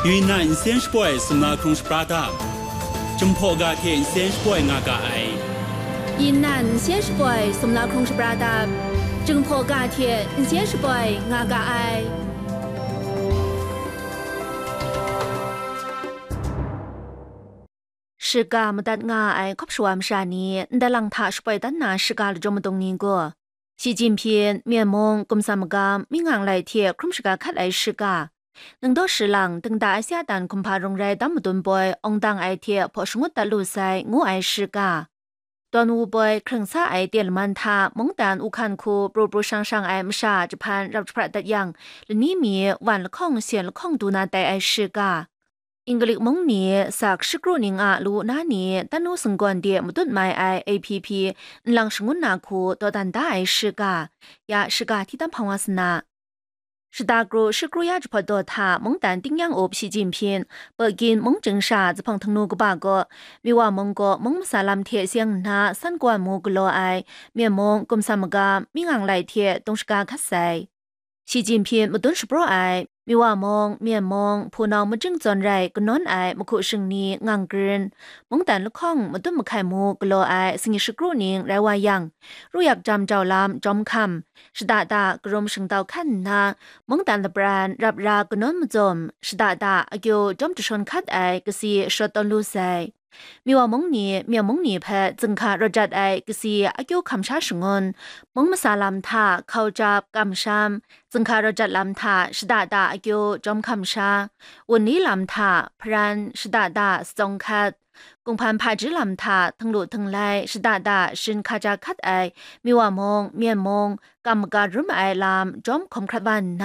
云南先是不是那空是巴达，中破个天先是不那个爱。 云南先是不是那空是巴达，中破个天先是不那个爱。是个么的我爱可不是我们啥呢？但让他是不但那是个了这么东尼个。习近平面蒙共什么个民航来贴，可是个看来是个。能到时浪等大下单恐怕容易当不顿 boy อง当爱贴破生活的路塞我爱是个。ตอนอูบอยเครื่องซ่าไอเดียลมันทามงดานอุคันคูโปรโปรช่างไอมชาจะพันรับพระดัดยังและนี้มีวันละข้องเสียละข้องดูนาแต่ไอชื่อกาอิงกลิกมงนี้สักชิกรูนิงอาลูนานี้ตันูสังกวนเดียมตุนไมไอเอพีพีหลังชงุนนาคูตัวดันได้ไอชื่อกายาชื่อกาที่ตั้งพังวาสนา是大国是国家之跑到他蒙丹顶阳欧习近平北京蒙正沙子碰腾路个八个米瓦蒙个蒙萨拉姆铁乡那三关木个罗爱面蒙共三么个民昂来铁东是个卡塞习近平不顿是不爱米瓦蒙面蒙ผู้น้องมาจึงจอนไรก็นอนไอมาคุชงนี้งางเกินมงแต่ละข้องมาต้นมาไข่มูกโลไอสิ่งสกรูนิงไรวายังรู้อยากจำเจ้าลามจอมคำสดาดากรมชงเตาขั้นนามงแต่ละแบรนด์รับราก็นอนมาจมสดาดาอากิวจอมจุชนคัดไอกสีชดตอนลูไซมีว่ามงนี้เมียมงนี้แพ้จึงขารจัดไอกสีอากิวคำชาชงนมงมาสาลามทาเข้าจับกำชามจึงขารจัดลามทาสดาดาอากิวจอมคำชาวันนี้ลามทาพรันสดาดาสงคัดกงพันพาจิลำทาทั้งหลุดทั้งไลสดาดาชินคาจาคัดไอมีว่ามงเมียมงกรรมการรุ่มไอลามจอมคมครัดวัน